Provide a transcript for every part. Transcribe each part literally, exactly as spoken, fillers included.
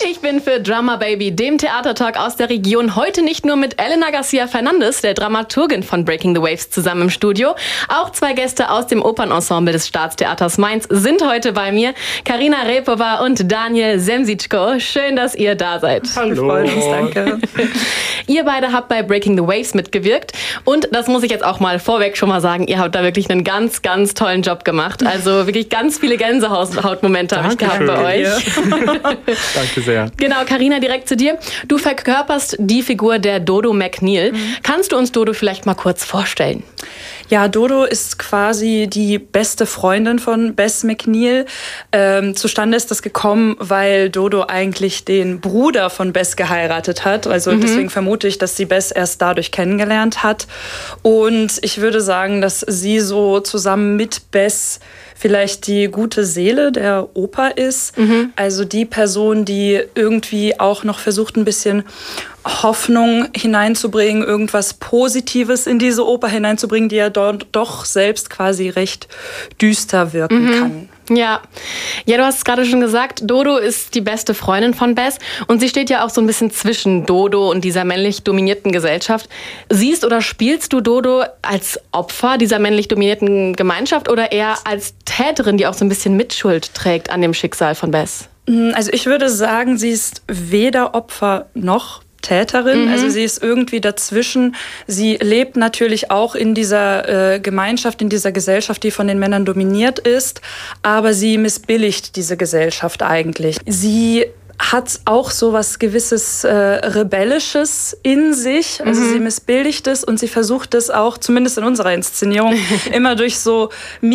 Ich bin für Drama Baby, dem Theatertalk aus der Region, heute nicht nur mit Elena Garcia Fernandes, der Dramaturgin von Breaking the Waves, zusammen im Studio. Auch zwei Gäste aus dem Opernensemble des Staatstheaters Mainz sind heute bei mir. Karina Repova und Daniel Semsitschko. Schön, dass ihr da seid. Hallo. Wir freuen uns, danke. Ihr beide habt bei Breaking the Waves mitgewirkt und das muss ich jetzt auch mal vorweg schon mal sagen, ihr habt da wirklich einen ganz, ganz tollen Job gemacht. Also wirklich ganz viele Gänsehautmomente habe ich gehabt bei euch. Danke sehr. Genau, Karina, direkt zu dir. Du verkörperst die Figur der Dodo McNeil. Mhm. Kannst du uns Dodo vielleicht mal kurz vorstellen? Ja, Dodo ist quasi die beste Freundin von Bess McNeil. Ähm, zustande ist das gekommen, weil Dodo eigentlich den Bruder von Bess geheiratet hat. Also mhm. deswegen vermute ich, dass sie Bess erst dadurch kennengelernt hat. Und ich würde sagen, dass sie so zusammen mit Bess vielleicht die gute Seele der Oper ist. Mhm. Also die Person, die irgendwie auch noch versucht, ein bisschen Hoffnung hineinzubringen, irgendwas Positives in diese Oper hineinzubringen, die ja dort doch selbst quasi recht düster wirken mhm. kann. Ja. ja, du hast es gerade schon gesagt, Dodo ist die beste Freundin von Bess und sie steht ja auch so ein bisschen zwischen Dodo und dieser männlich dominierten Gesellschaft. Siehst oder spielst du Dodo als Opfer dieser männlich dominierten Gemeinschaft oder eher als Täterin, die auch so ein bisschen Mitschuld trägt an dem Schicksal von Bess? Also ich würde sagen, sie ist weder Opfer noch Täterin, mhm. also sie ist irgendwie dazwischen. Sie lebt natürlich auch in dieser äh, Gemeinschaft, in dieser Gesellschaft, die von den Männern dominiert ist, aber sie missbilligt diese Gesellschaft eigentlich. Sie hat auch so was gewisses äh, Rebellisches in sich. Also mhm. sie missbilligt es und sie versucht es auch, zumindest in unserer Inszenierung, immer durch so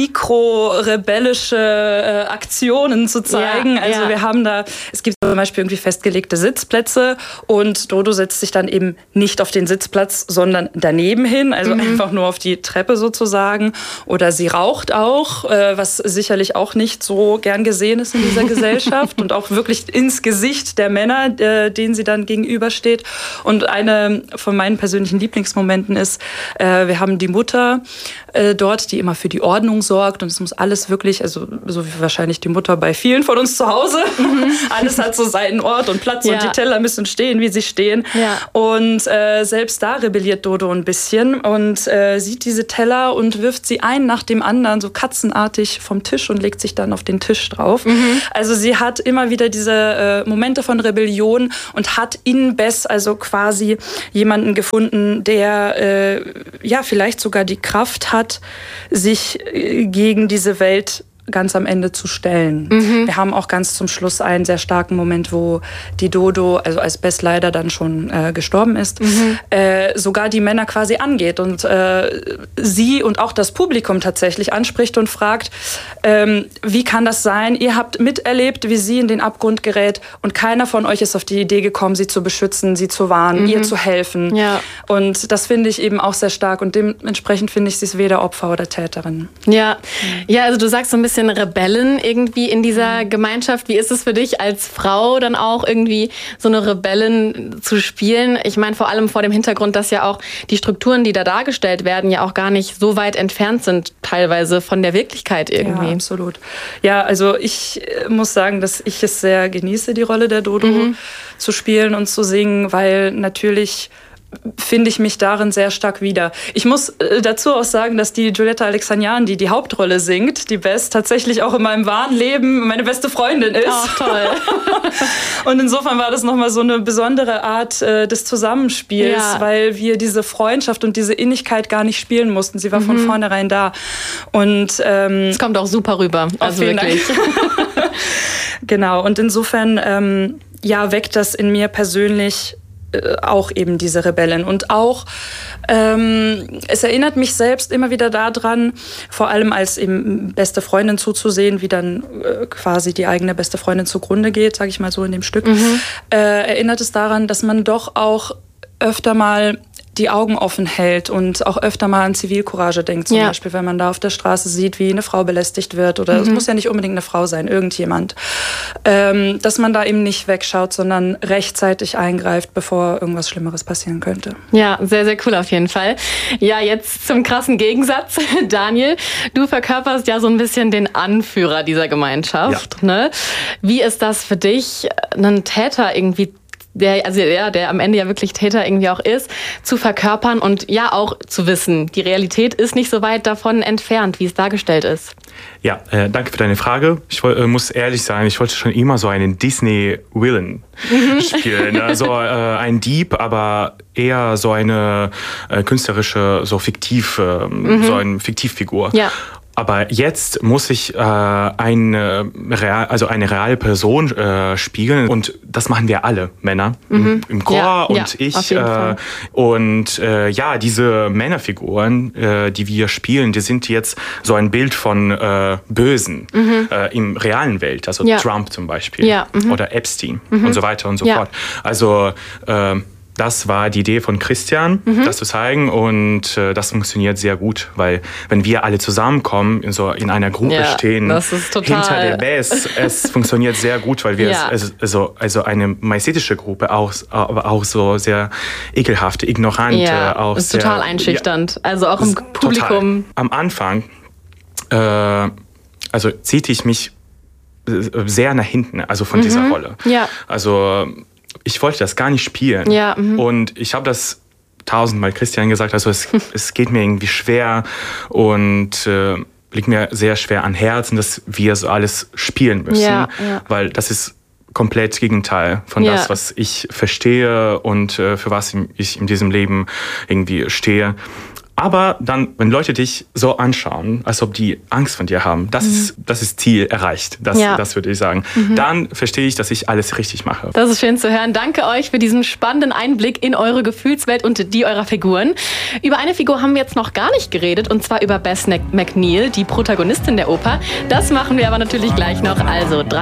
mikro-rebellische äh, Aktionen zu zeigen. Ja, also ja. wir haben da, es gibt zum Beispiel irgendwie festgelegte Sitzplätze und Dodo setzt sich dann eben nicht auf den Sitzplatz, sondern daneben hin, also mhm. einfach nur auf die Treppe sozusagen. Oder sie raucht auch, äh, was sicherlich auch nicht so gern gesehen ist in dieser Gesellschaft und auch wirklich insgesamt Gesicht der Männer, äh, denen sie dann gegenübersteht. Und eine von meinen persönlichen Lieblingsmomenten ist, äh, wir haben die Mutter äh, dort, die immer für die Ordnung sorgt. Und es muss alles wirklich, also so wie wahrscheinlich die Mutter bei vielen von uns zu Hause, mhm. alles hat so seinen Ort und Platz ja. und die Teller müssen stehen, wie sie stehen. Ja. Und äh, selbst da rebelliert Dodo ein bisschen und äh, sieht diese Teller und wirft sie ein nach dem anderen, so katzenartig vom Tisch und legt sich dann auf den Tisch drauf. Mhm. Also sie hat immer wieder diese äh, Momente von Rebellion und hat in Bess also quasi jemanden gefunden, der äh, ja vielleicht sogar die Kraft hat, sich äh, gegen diese Welt ganz am Ende zu stellen. Mhm. Wir haben auch ganz zum Schluss einen sehr starken Moment, wo die Dodo, also als Bess leider dann schon äh, gestorben ist, mhm. äh, sogar die Männer quasi angeht und äh, sie und auch das Publikum tatsächlich anspricht und fragt, ähm, wie kann das sein? Ihr habt miterlebt, wie sie in den Abgrund gerät und keiner von euch ist auf die Idee gekommen, sie zu beschützen, sie zu warnen, mhm. ihr zu helfen. Ja. Und das finde ich eben auch sehr stark und dementsprechend finde ich, sie ist weder Opfer oder Täterin. Ja, mhm. ja, also du sagst so ein bisschen Rebellen irgendwie in dieser Gemeinschaft. Wie ist es für dich als Frau dann auch irgendwie so eine Rebellin zu spielen? Ich meine vor allem vor dem Hintergrund, dass ja auch die Strukturen, die da dargestellt werden, ja auch gar nicht so weit entfernt sind teilweise von der Wirklichkeit irgendwie. Ja, absolut. Ja, also ich muss sagen, dass ich es sehr genieße, die Rolle der Dodo mhm. zu spielen und zu singen, weil natürlich finde ich mich darin sehr stark wieder. Ich muss äh, dazu auch sagen, dass die Giulietta Alexanian, die die Hauptrolle singt, die Bess, tatsächlich auch in meinem wahren Leben meine beste Freundin ist. Ach, toll. Und insofern war das nochmal so eine besondere Art äh, des Zusammenspiels, ja. weil wir diese Freundschaft und diese Innigkeit gar nicht spielen mussten. Sie war mhm. von vornherein da. Und ähm, es kommt auch super rüber. Also wirklich. Genau. Und insofern ähm, ja, weckt das in mir persönlich auch eben diese Rebellen. Und auch, ähm, es erinnert mich selbst immer wieder daran, vor allem als eben beste Freundin zuzusehen, wie dann äh, quasi die eigene beste Freundin zugrunde geht, sage ich mal so in dem Stück, mhm. äh, erinnert es daran, dass man doch auch öfter mal die Augen offen hält und auch öfter mal an Zivilcourage denkt. Zum ja. Beispiel, wenn man da auf der Straße sieht, wie eine Frau belästigt wird oder es mhm. muss ja nicht unbedingt eine Frau sein, irgendjemand. Ähm, dass man da eben nicht wegschaut, sondern rechtzeitig eingreift, bevor irgendwas Schlimmeres passieren könnte. Ja, sehr, sehr cool auf jeden Fall. Ja, jetzt zum krassen Gegensatz. Daniel, du verkörperst ja so ein bisschen den Anführer dieser Gemeinschaft. Ja. Ne? Wie ist das für dich? einen Täter irgendwie, der, also ja, der am Ende ja wirklich Täter irgendwie auch ist, zu verkörpern und ja auch zu wissen, die Realität ist nicht so weit davon entfernt, wie es dargestellt ist. Ja, äh, danke für deine Frage. Ich äh, muss ehrlich sein, ich wollte schon immer so einen Disney-Villain mhm. spielen. Also äh, ein Dieb, aber eher so eine äh, künstlerische, so fiktiv, äh, mhm. so eine Fiktivfigur. Ja. Aber jetzt muss ich äh, eine, real, also eine reale Person äh, spielen und das machen wir alle Männer mhm. im, im Chor ja, und ja, ich. Äh, und äh, ja, diese Männerfiguren, äh, die wir spielen, die sind jetzt so ein Bild von äh, Bösen mhm. äh, im realen Welt, also ja. Trump zum Beispiel ja, mhm. oder Epstein mhm. und so weiter und so ja. fort. Also äh, das war die Idee von Christian, mhm. das zu zeigen und äh, das funktioniert sehr gut, weil wenn wir alle zusammenkommen, in, so in einer Gruppe ja, stehen, das ist total hinter der Bass, es funktioniert sehr gut, weil wir ja. es, also, also eine majestätische Gruppe, auch, aber auch so sehr ekelhafte, ignorante. Ja, auch ist sehr, total einschüchternd, ja, also auch im Publikum. Total. Am Anfang äh, also ziehe ich mich sehr nach hinten, also von mhm. dieser Rolle. Ja. Also ich wollte das gar nicht spielen. Ja, und ich habe das tausendmal Christian gesagt, also es, es geht mir irgendwie schwer und äh, liegt mir sehr schwer an Herzen, dass wir so alles spielen müssen, ja, ja. weil das ist komplett Gegenteil von ja. das, was ich verstehe und äh, für was ich in diesem Leben irgendwie stehe. Aber dann, wenn Leute dich so anschauen, als ob die Angst von dir haben, das, mhm. ist, das ist Ziel erreicht, das, ja. das würde ich sagen. Mhm. Dann verstehe ich, dass ich alles richtig mache. Das ist schön zu hören. Danke euch für diesen spannenden Einblick in eure Gefühlswelt und die eurer Figuren. Über eine Figur haben wir jetzt noch gar nicht geredet, und zwar über Bess McNeil, die Protagonistin der Oper. Das machen wir aber natürlich gleich noch. Also